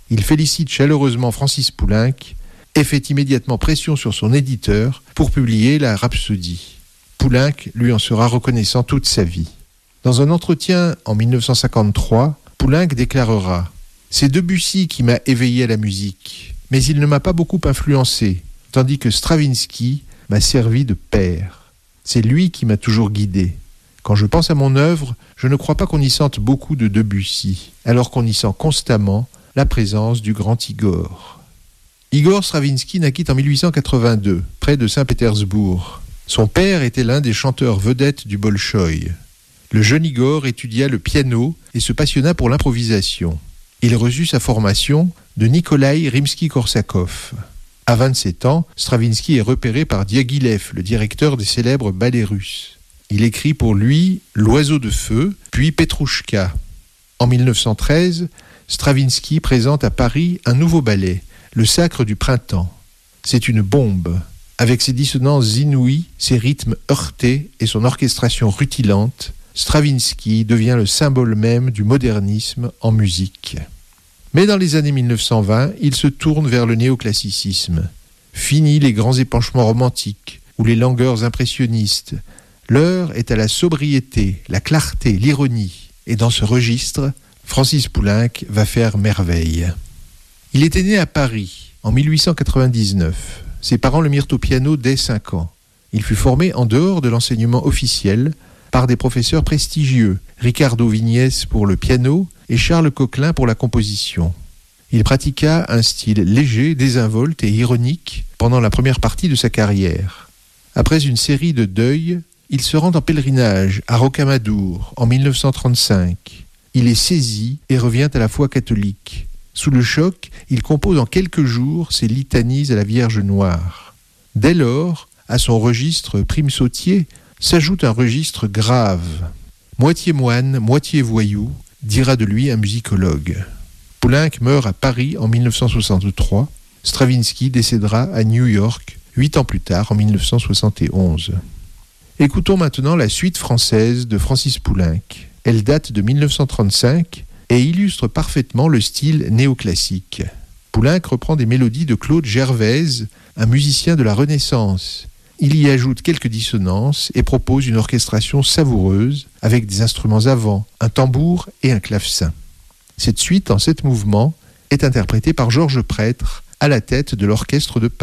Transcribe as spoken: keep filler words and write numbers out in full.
Il félicite chaleureusement Francis Poulenc et fait immédiatement pression sur son éditeur pour publier la Rhapsodie. Poulenc lui en sera reconnaissant toute sa vie. Dans un entretien en dix-neuf cent cinquante-trois, Poulenc déclarera « C'est Debussy qui m'a éveillé à la musique, mais il ne m'a pas beaucoup influencé, tandis que Stravinsky m'a servi de père. C'est lui qui m'a toujours guidé. Quand je pense à mon œuvre, je ne crois pas qu'on y sente beaucoup de Debussy, alors qu'on y sent constamment la présence du grand Igor. » Igor Stravinsky naquit en mille huit cent quatre-vingt-deux, près de Saint-Pétersbourg. Son père était l'un des chanteurs vedettes du Bolchoï. Le jeune Igor étudia le piano et se passionna pour l'improvisation. Il reçut sa formation de Nikolaï Rimsky-Korsakov. À vingt-sept ans, Stravinsky est repéré par Diaghilev, le directeur des célèbres ballets russes. Il écrit pour lui « L'oiseau de feu », puis « Petrouchka ». En dix-neuf cent treize, Stravinsky présente à Paris un nouveau ballet, « Le Sacre du printemps ». C'est une bombe. Avec ses dissonances inouïes, ses rythmes heurtés et son orchestration rutilante, Stravinsky devient le symbole même du modernisme en musique. Mais dans les années dix-neuf cent vingt, il se tourne vers le néoclassicisme. Fini les grands épanchements romantiques ou les langueurs impressionnistes. L'heure est à la sobriété, la clarté, l'ironie. Et dans ce registre, Francis Poulenc va faire merveille. Il était né à Paris en mille huit cent quatre-vingt-dix-neuf. Ses parents le mirent au piano dès cinq ans. Il fut formé en dehors de l'enseignement officiel par des professeurs prestigieux, Ricardo Vignès pour le piano et Charles Coquelin pour la composition. Il pratiqua un style léger, désinvolte et ironique pendant la première partie de sa carrière. Après une série de deuils, il se rend en pèlerinage à Rocamadour en dix-neuf cent trente-cinq. Il est saisi et revient à la foi catholique. Sous le choc, il compose en quelques jours ses litanies à la Vierge Noire. Dès lors, à son registre prime-sautier, s'ajoute un registre grave. Moitié moine, moitié voyou, dira de lui un musicologue. Poulenc meurt à Paris en dix-neuf cent soixante-trois. Stravinsky décédera à New York huit ans plus tard, en dix-neuf cent soixante et onze. Écoutons maintenant la suite française de Francis Poulenc. Elle date de dix-neuf cent trente-cinq et illustre parfaitement le style néoclassique. Poulenc reprend des mélodies de Claude Gervaise, un musicien de la Renaissance. Il y ajoute quelques dissonances et propose une orchestration savoureuse avec des instruments à vent, un tambour et un clavecin. Cette suite en sept mouvements est interprétée par Georges Prêtre à la tête de l'orchestre de Paris.